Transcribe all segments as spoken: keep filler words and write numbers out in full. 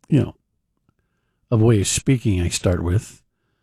you know, of way of speaking I start with,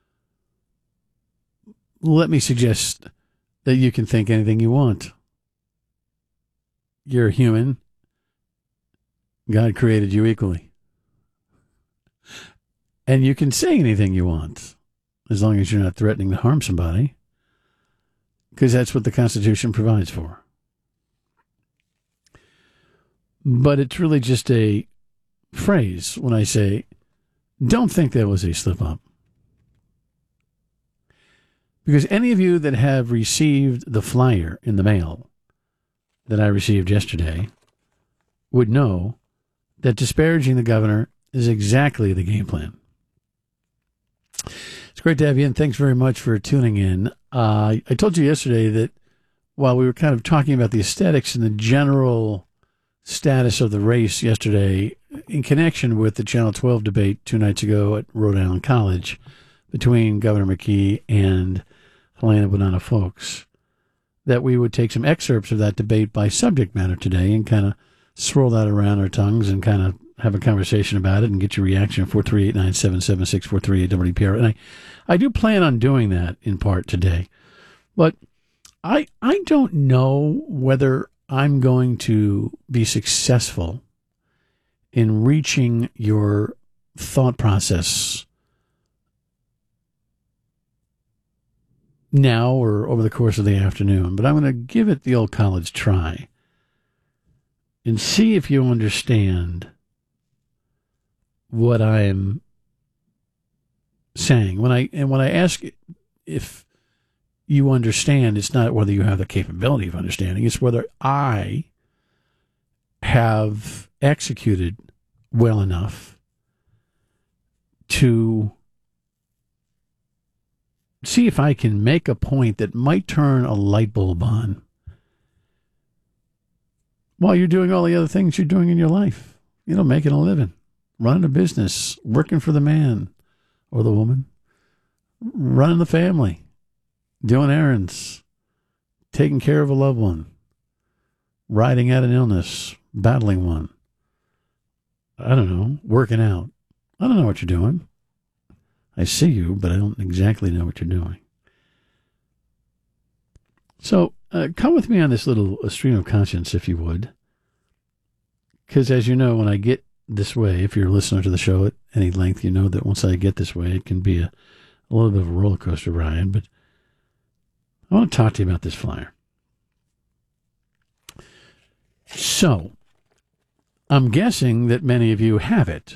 let me suggest that you can think anything you want. You're human. God created you equally. And you can say anything you want, as long as you're not threatening to harm somebody, because that's what the Constitution provides for. But it's really just a phrase when I say, don't think that was a slip-up. Because any of you that have received the flyer in the mail that I received yesterday would know that disparaging the governor is exactly the game plan. It's great to have you in. Thanks very much for tuning in. Uh, I told you yesterday that while we were kind of talking about the aesthetics and the general status of the race yesterday in connection with the Channel twelve debate two nights ago at Rhode Island College between Governor McKee and Helena Bonanno Folks, that we would take some excerpts of that debate by subject matter today and kind of swirl that around our tongues and kind of have a conversation about it and get your reaction. Four three eight nine seven seven six four three eight W P R. And I, I do plan on doing that in part today. But I I don't know whether I'm going to be successful in reaching your thought process now or over the course of the afternoon, but I'm going to give it the old college try and see if you understand what I'm saying. When I and when I ask if you understand, it's not whether you have the capability of understanding, it's whether I have executed well enough to see if I can make a point that might turn a light bulb on while you're doing all the other things you're doing in your life. You know, making a living, running a business, working for the man or the woman, running the family, doing errands, taking care of a loved one, riding out an illness, battling one. I don't know, working out. I don't know what you're doing. I see you, but I don't exactly know what you're doing. So uh, come with me on this little uh, stream of conscience, if you would. Because as you know, when I get this way, if you're a listener to the show at any length, you know that once I get this way, it can be a, a little bit of a roller coaster ride. But I want to talk to you about this flyer. So, I'm guessing that many of you have it.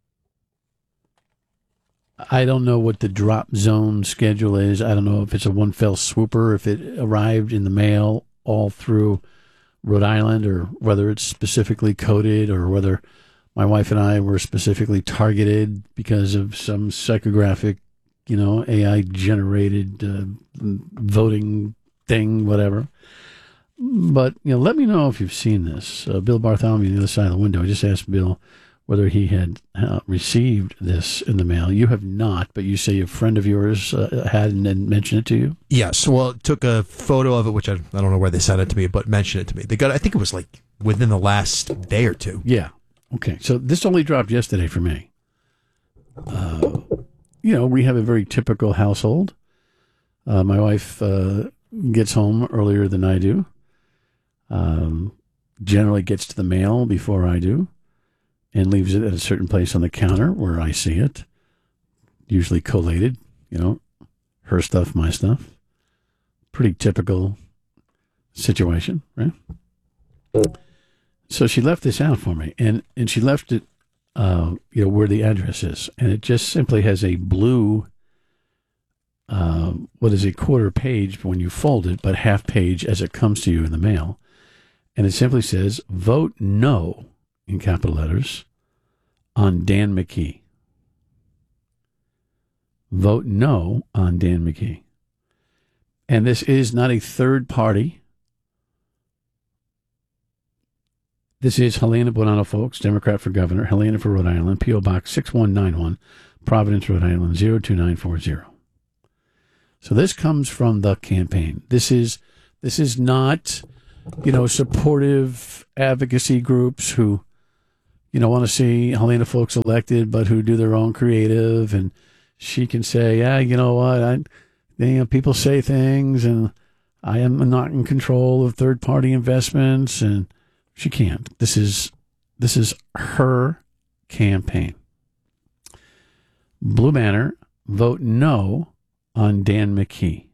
I don't know what the drop zone schedule is. I don't know if it's a one fell swooper, if it arrived in the mail all through Rhode Island, or whether it's specifically coded, or whether my wife and I were specifically targeted because of some psychographic, you know, A I generated uh, voting thing, whatever. But, you know, let me know if you've seen this. Uh, Bill Bartholomew on the other side of the window. I just asked Bill whether he had uh, received this in the mail. You have not, but you say a friend of yours uh, had and then mentioned it to you? Yes. Well, it took a photo of it, which I, I don't know where they sent it to me, but mentioned it to me. They got, I think it was like within the last day or two. Yeah. Okay. So this only dropped yesterday for me. Uh, you know, we have a very typical household. Uh, my wife uh, gets home earlier than I do. Um, generally gets to the mail before I do, and leaves it at a certain place on the counter where I see it, usually collated, you know, her stuff, my stuff. Pretty typical situation, right? So she left this out for me, and, and she left it, uh, you know, where the address is, and it just simply has a blue, uh, what is a quarter page when you fold it, but half page as it comes to you in the mail. And it simply says, vote no, in capital letters, on Dan McKee. Vote no on Dan McKee. And this is not a third party. This is Helena Bonanno Folks, Democrat for governor, Helena for Rhode Island, P O Box six one nine one, Providence, Rhode Island, zero two nine four zero. So this comes from the campaign. This is this is not, you know, supportive advocacy groups who, you know, want to see Helena folks elected, but who do their own creative, and she can say, yeah, you know what, I, you know, people say things, and I am not in control of third-party investments, and she can't. This is this is her campaign. Blue Banner, vote no on Dan McKee.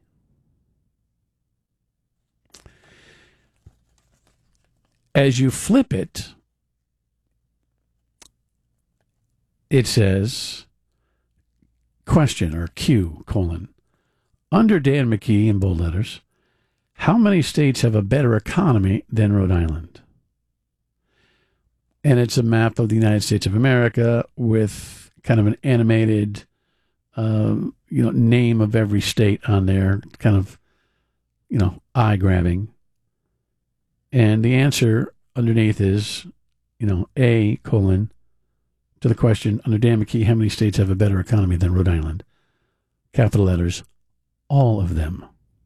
As you flip it, it says, question or Q, colon, under Dan McKee in bold letters, how many states have a better economy than Rhode Island? And it's a map of the United States of America with kind of an animated, uh, you know, name of every state on there, kind of, you know, eye-grabbing. And the answer underneath is, you know, A, colon, to the question, under Dan McKee, how many states have a better economy than Rhode Island? Capital letters, all of them.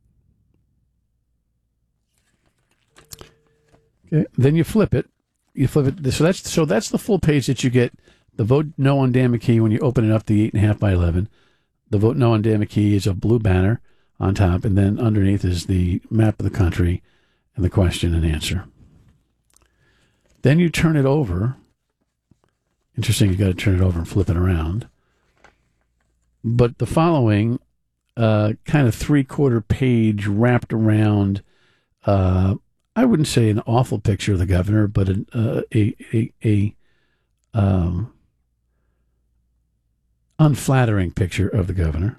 Okay, then you flip it. You flip it. So that's so that's the full page that you get. The vote no on Dan McKee when you open it up, the eight and a half by eleven. The vote no on Dan McKee is a blue banner on top, and then underneath is the map of the country and the question and answer. Then you turn it over. Interesting, you got to turn it over and flip it around. But the following uh, kind of three-quarter page wrapped around, uh, I wouldn't say an awful picture of the governor, but an, uh, a a, a um, unflattering picture of the governor,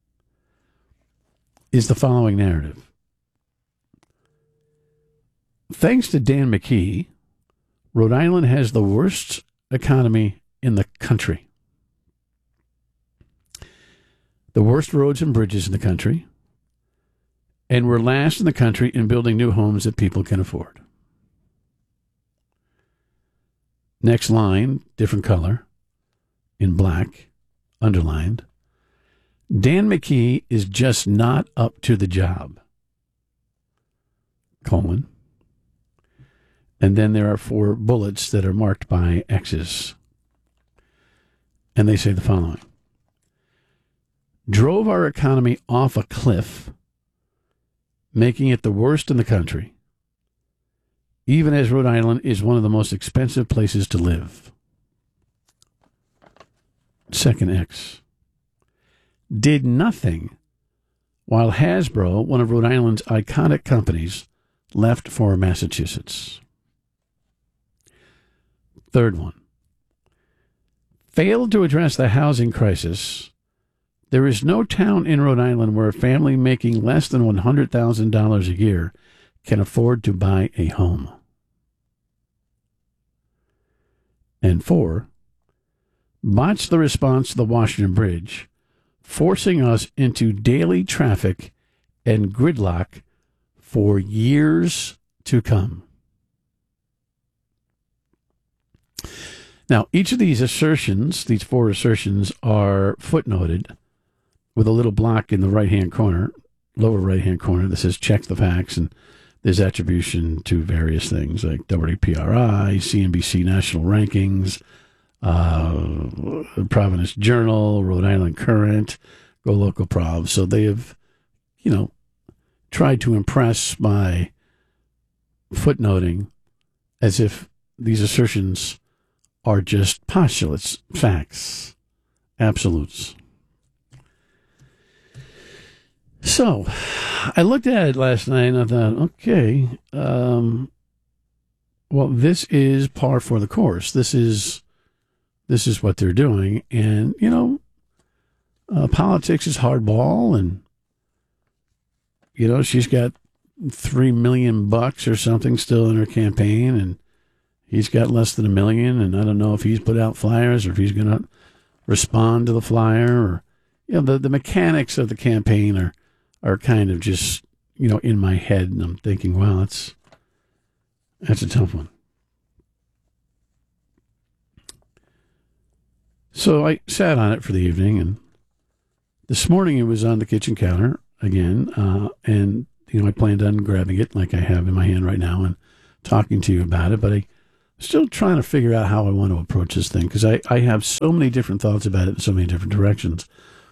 is the following narrative. Thanks to Dan McKee, Rhode Island has the worst economy in the country. The worst roads and bridges in the country. And we're last in the country in building new homes that people can afford. Next line, different color, in black, underlined. Dan McKee is just not up to the job. Colon. And then there are four bullets that are marked by X's. And they say the following. Drove our economy off a cliff, making it the worst in the country, even as Rhode Island is one of the most expensive places to live. Second X. Did nothing while Hasbro, one of Rhode Island's iconic companies, left for Massachusetts. Third one. Failed to address the housing crisis. There is no town in Rhode Island where a family making less than one hundred thousand dollars a year can afford to buy a home. And four, botched the response to the Washington Bridge, forcing us into daily traffic and gridlock for years to come. Now, each of these assertions, these four assertions, are footnoted with a little block in the right-hand corner, lower right-hand corner, that says check the facts, and there's attribution to various things like W P R I, C N B C National Rankings, uh, Providence Journal, Rhode Island Current, Go Local Prov. So they have, you know, tried to impress by footnoting as if these assertions are just postulates, facts, absolutes. So, I looked at it last night and I thought, okay, um, well, this is par for the course. This is this is what they're doing, and you know, uh, politics is hardball, and you know, she's got three million bucks or something still in her campaign, and he's got less than a million, and I don't know if he's put out flyers or if he's going to respond to the flyer, or you know, the the mechanics of the campaign are. are kind of just, you know, in my head, and I'm thinking, wow, that's, that's a tough one. So I sat on it for the evening, and this morning it was on the kitchen counter again, uh, and, you know, I planned on grabbing it like I have in my hand right now and talking to you about it, but I Still trying to figure out how I want to approach this thing because I, I have so many different thoughts about it in so many different directions.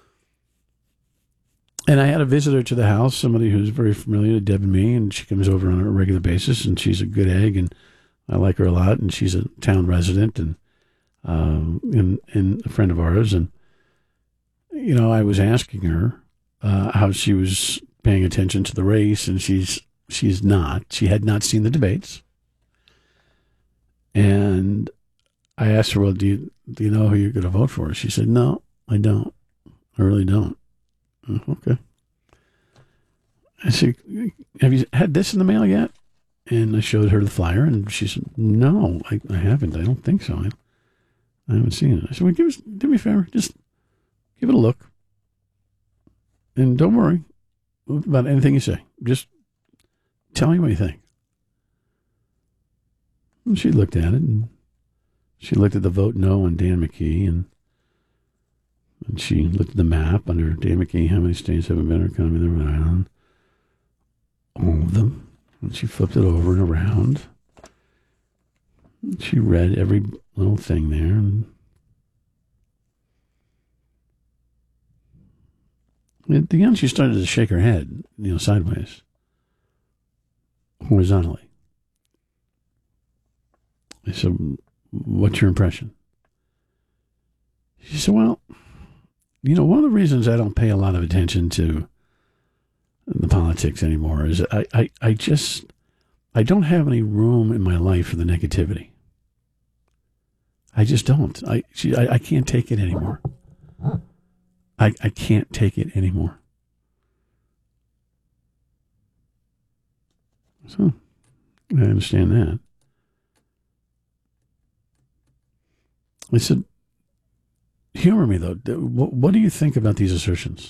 And I had a visitor to the house, somebody who's very familiar to Deb and me, and she comes over on a regular basis, and she's a good egg, and I like her a lot, and she's a town resident and um, and, and a friend of ours. And, you know, I was asking her uh, how she was paying attention to the race, and she's she's not. She had not seen the debates. And I asked her, well, do you, do you know who you're going to vote for? She said, no, I don't. I really don't. Oh, okay. I said, have you had this in the mail yet? And I showed her the flyer, and she said, no, I, I haven't. I don't think so. I, I haven't seen it. I said, well, give us, do me a favor. Just give it a look. And don't worry about anything you say. Just tell me what you think. And she looked at it, and she looked at the vote no on Dan McKee, and And she looked at the map under Dan McKee, how many states have a better economy than Rhode Island? All of them. And she flipped it over and around. And she read every little thing there. And at the end, she started to shake her head, you know, sideways, horizontally. I said, what's your impression? She said, well, you know, one of the reasons I don't pay a lot of attention to the politics anymore is I, I, I just, I don't have any room in my life for the negativity. I just don't. I, she, I, I can't take it anymore. I, I can't take it anymore. So, I understand that. I said, humor me, though. What, what do you think about these assertions?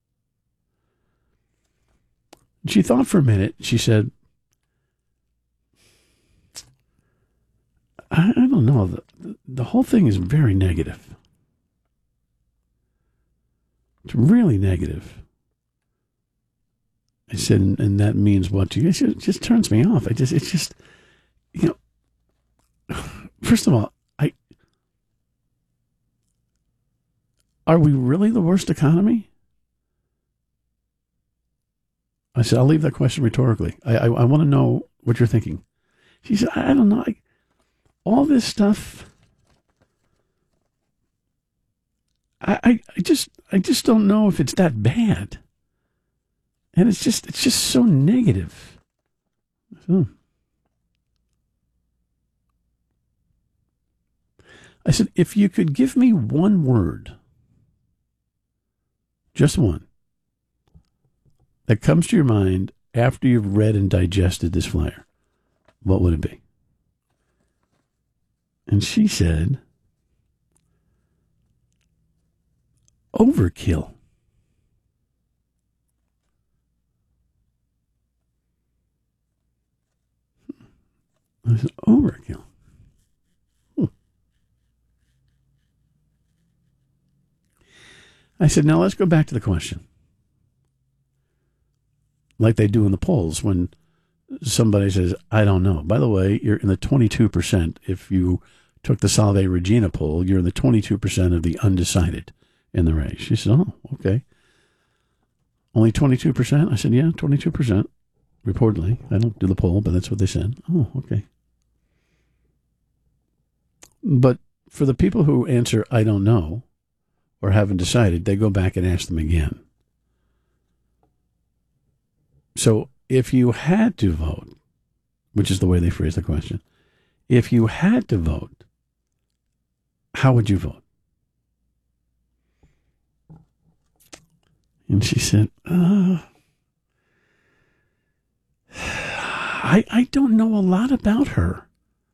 She thought for a minute. She said, I, I don't know. The, the, the whole thing is very negative. It's really negative. I said, and, and that means what to you? It just, it just turns me off. I just, it's just, you know, first of all, I, are we really the worst economy? I said, I'll leave that question rhetorically. I, I, I want to know what you're thinking. She said, I don't know. I, all this stuff, I, I, I just, I just don't know if it's that bad. And it's just, it's just so negative. So, I said, if you could give me one word, just one, that comes to your mind after you've read and digested this flyer, what would it be? And she said, overkill. I said, overkill. Hmm. I said, now let's go back to the question. Like they do in the polls when somebody says, I don't know. By the way, you're in the twenty-two percent. If you took the Salve Regina poll, you're in the twenty-two percent of the undecided in the race. She said, oh, okay. Only twenty-two percent? I said, yeah, twenty-two percent. Reportedly. I don't do the poll, but that's what they said. Oh, okay. But for the people who answer, I don't know, or haven't decided, they go back and ask them again. So if you had to vote, which is the way they phrase the question, if you had to vote, how would you vote? And she said, uh, I, I don't know a lot about her.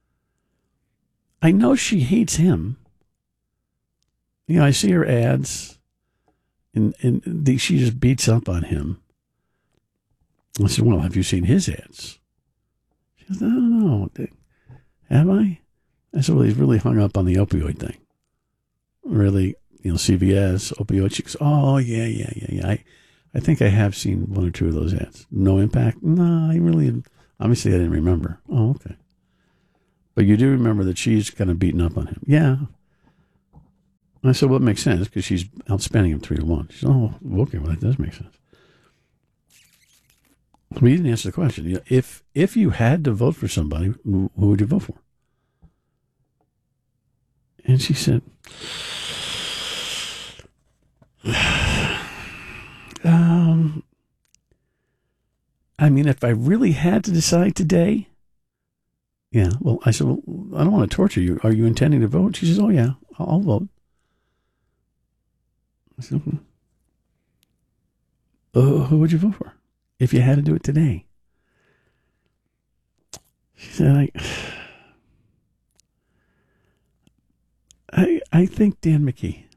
I know she hates him. You know, I see her ads, and, and the, she just beats up on him. I said, well, have you seen his ads? She goes, no, no, no. Have I? I said, well, he's really hung up on the opioid thing. Really, you know, C V S, opioid. She goes, oh, yeah, yeah, yeah, yeah. I, I think I have seen one or two of those ads. No impact? No, I really, obviously I didn't remember. Oh, okay. But you do remember that she's kind of beaten up on him. Yeah. And I said, well, it makes sense because she's outspending him three to one. She said, oh, okay, well, that does make sense. We didn't answer the question. If if you had to vote for somebody, who would you vote for? And she said, um, I mean, if I really had to decide today, yeah. Well, I said, well, I don't want to torture you. Are you intending to vote? She says, oh, yeah, I'll, I'll vote. I said, okay. Uh, who would you vote for if you had to do it today? She said, I, I, I think Dan McKee.